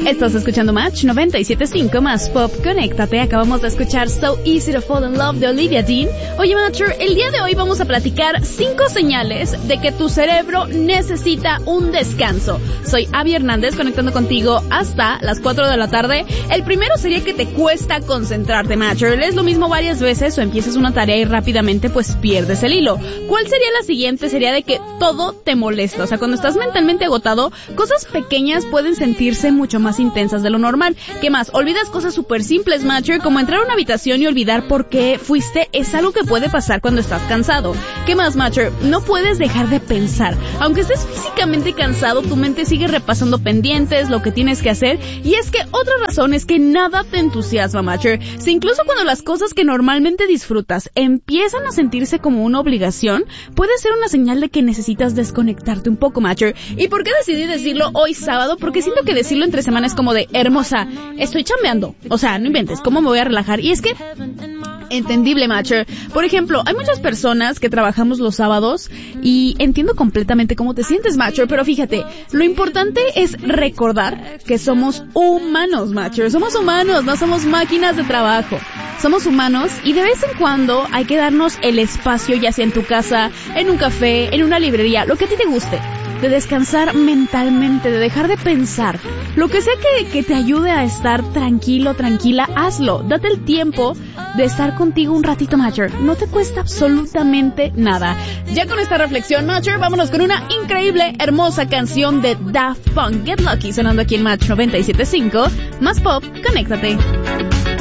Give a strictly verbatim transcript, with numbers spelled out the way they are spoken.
Estás escuchando Match noventa y siete punto cinco más Pop. Conéctate. Acabamos de escuchar So Easy to Fall in Love de Olivia Dean. Oye, Matcher, el día de hoy vamos a platicar cinco señales de que tu cerebro necesita un descanso. Soy Abby Hernández, conectando contigo hasta las cuatro de la tarde. El primero sería que te cuesta concentrarte, Matcher. Lees lo mismo varias veces o empiezas una tarea y rápidamente pues pierdes el hilo. ¿Cuál sería la siguiente? Sería de que todo te molesta. O sea, cuando estás mentalmente agotado, cosas pequeñas pueden sentirse mucho más intensas de lo normal. ¿Qué más? Olvidas cosas súper simples, Matcher, como entrar a una habitación y olvidar por qué fuiste. Es algo que puede pasar cuando estás cansado. ¿Qué más, Matcher? No puedes dejar de pensar. Aunque estés físicamente cansado, tu mente sigue repasando pendientes, lo que tienes que hacer. Y es que otra razón es que nada te entusiasma, Matcher. Si incluso cuando las cosas que normalmente disfrutas empiezan a sentirse como una obligación, puede ser una señal de que necesitas desconectarte un poco, Matcher. ¿Y por qué decidí decirlo hoy sábado? Porque siento que decirlo entre semana es como de, hermosa, estoy chambeando. O sea, no inventes, ¿cómo me voy a relajar? Y es que, entendible, Matcher. Por ejemplo, hay muchas personas que trabajamos los sábados y entiendo completamente cómo te sientes, Matcher, pero fíjate, lo importante es recordar que somos humanos, Matcher. Somos humanos, no somos máquinas de trabajo. Somos humanos y de vez en cuando hay que darnos el espacio, ya sea en tu casa, en un café, en una librería, lo que a ti te guste, de descansar mentalmente, de dejar de pensar. Lo que sea que, que te ayude a estar tranquilo, tranquila, hazlo. Date el tiempo de estar contigo un ratito, Matcher. No te cuesta absolutamente nada. Ya con esta reflexión, Matcher, vámonos con una increíble, hermosa canción de Daft Punk, Get Lucky, sonando aquí en Match noventa y siete punto cinco. Más Pop, conéctate.